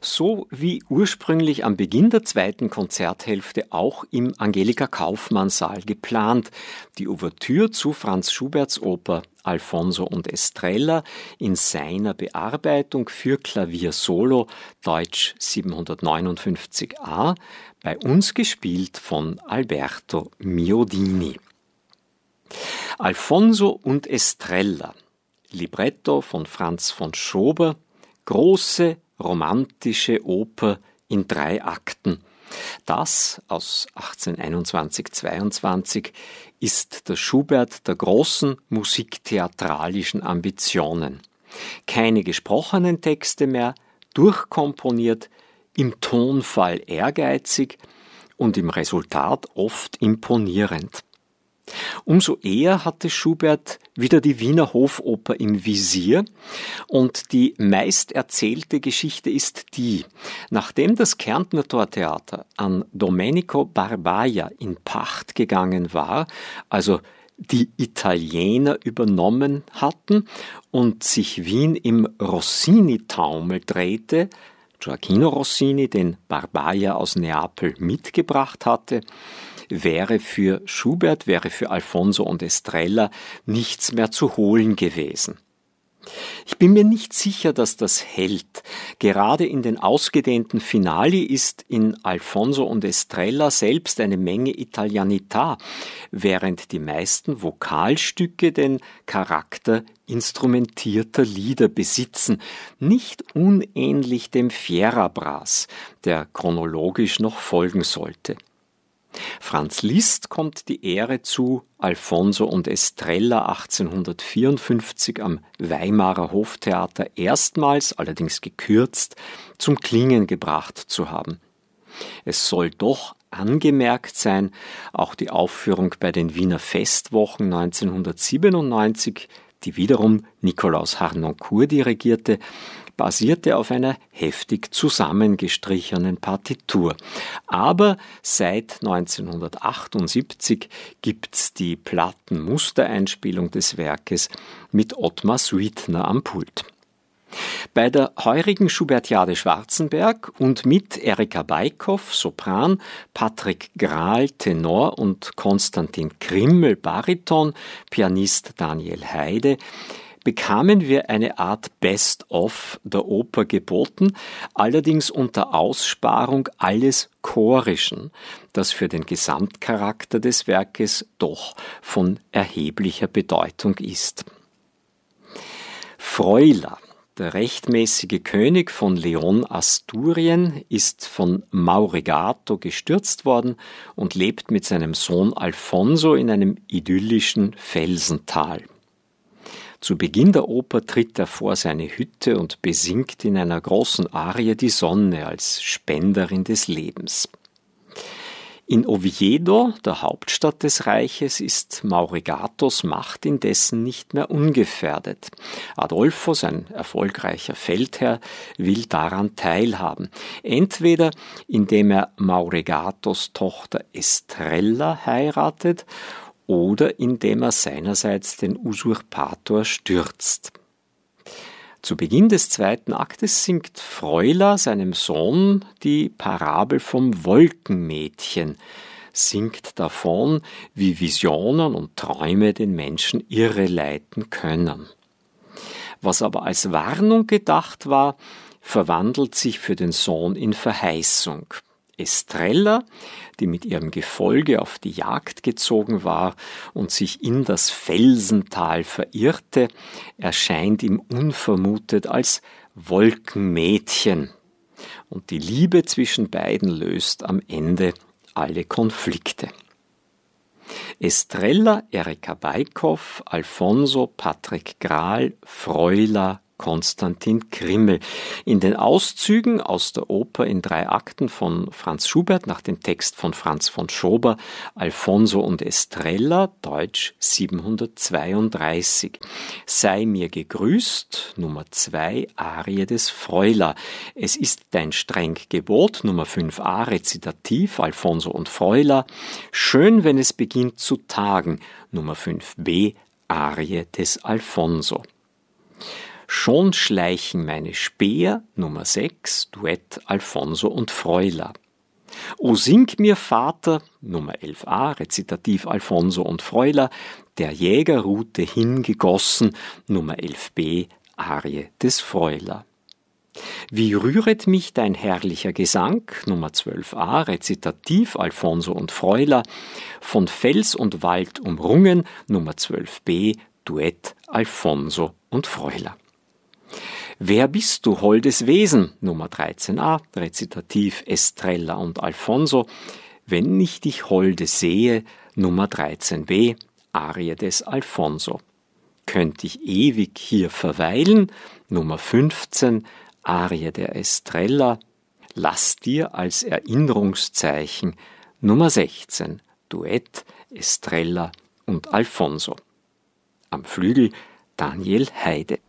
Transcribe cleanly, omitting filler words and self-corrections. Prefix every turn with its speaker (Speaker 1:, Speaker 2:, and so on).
Speaker 1: So wie ursprünglich am Beginn der zweiten Konzerthälfte auch im Angelika-Kauffmann-Saal geplant, die Ouvertüre zu Franz Schuberts Oper Alfonso und Estrella in seiner Bearbeitung für Klavier Solo, Deutsch 759a, bei uns gespielt von Alberto Miodini. Alfonso und Estrella, Libretto von Franz von Schober, große romantische Oper in 3 Akten. Das aus 1821-22 ist der Schubert der großen musiktheatralischen Ambitionen. Keine gesprochenen Texte mehr, durchkomponiert, im Tonfall ehrgeizig und im Resultat oft imponierend. Umso eher hatte Schubert wieder die Wiener Hofoper im Visier und die meist erzählte Geschichte ist die: Nachdem das Kärntner Tortheater an Domenico Barbaia in Pacht gegangen war, also die Italiener übernommen hatten und sich Wien im Rossini-Taumel drehte, Gioacchino Rossini, den Barbaia aus Neapel mitgebracht hatte, wäre für Alfonso und Estrella nichts mehr zu holen gewesen. Ich bin mir nicht sicher, dass das hält. Gerade in den ausgedehnten Finali ist in Alfonso und Estrella selbst eine Menge Italianità, während die meisten Vokalstücke den Charakter instrumentierter Lieder besitzen, nicht unähnlich dem Fierabras, der chronologisch noch folgen sollte. Franz Liszt kommt die Ehre zu, Alfonso und Estrella 1854 am Weimarer Hoftheater erstmals, allerdings gekürzt, zum Klingen gebracht zu haben. Es soll doch angemerkt sein, auch die Aufführung bei den Wiener Festwochen 1997, die wiederum Nikolaus Harnoncourt dirigierte, basierte auf einer heftig zusammengestrichenen Partitur. Aber seit 1978 gibt's die Plattenmustereinspielung des Werkes mit Ottmar Suitner am Pult. Bei der heurigen Schubertiade Schwarzenberg und mit Erika Beikow, Sopran, Patrick Grahl, Tenor und Konstantin Krimmel, Bariton, Pianist Daniel Heide, bekamen wir eine Art Best-of der Oper geboten, allerdings unter Aussparung alles Chorischen, das für den Gesamtcharakter des Werkes doch von erheblicher Bedeutung ist. Freuler, der rechtmäßige König von Leon Asturien, ist von Maurigato gestürzt worden und lebt mit seinem Sohn Alfonso in einem idyllischen Felsental. Zu Beginn der Oper tritt er vor seine Hütte und besingt in einer großen Arie die Sonne als Spenderin des Lebens. In Oviedo, der Hauptstadt des Reiches, ist Maurigatos Macht indessen nicht mehr ungefährdet. Adolfo, sein erfolgreicher Feldherr, will daran teilhaben. Entweder indem er Maurigatos Tochter Estrella heiratet oder indem er seinerseits den Usurpator stürzt. Zu Beginn des 2. Aktes singt Freuler seinem Sohn die Parabel vom Wolkenmädchen, singt davon, wie Visionen und Träume den Menschen irreleiten können. Was aber als Warnung gedacht war, verwandelt sich für den Sohn in Verheißung. Estrella, die mit ihrem Gefolge auf die Jagd gezogen war und sich in das Felsental verirrte, erscheint ihm unvermutet als Wolkenmädchen. Und die Liebe zwischen beiden löst am Ende alle Konflikte. Estrella, Erika Beikow, Alfonso, Patrick Grahl, Freuler, Konstantin Krimmel. In den Auszügen aus der Oper in 3 Akten von Franz Schubert nach dem Text von Franz von Schober, Alfonso und Estrella, Deutsch 732. Sei mir gegrüßt, Nummer 2, Arie des Freuler. Es ist dein streng Gebot, Nummer 5a, Rezitativ, Alfonso und Freuler. Schön, wenn es beginnt zu tagen, Nummer 5b, Arie des Alfonso. Schon schleichen meine Späher, Nummer 6, Duett Alfonso und Freuler. O sing mir, Vater, Nummer 11a, Rezitativ Alfonso und Freuler, der Jägerrute hingegossen, Nummer 11b, Arie des Freuler. Wie rühret mich dein herrlicher Gesang, Nummer 12a, Rezitativ Alfonso und Freuler, von Fels und Wald umrungen, Nummer 12b, Duett Alfonso und Freuler. Wer bist du, holdes Wesen, Nummer 13a, Rezitativ Estrella und Alfonso, wenn ich dich holde sehe, Nummer 13b, Arie des Alfonso. Könnt ich ewig hier verweilen, Nummer 15, Arie der Estrella, lass dir als Erinnerungszeichen, Nummer 16, Duett Estrella und Alfonso. Am Flügel Daniel Heide.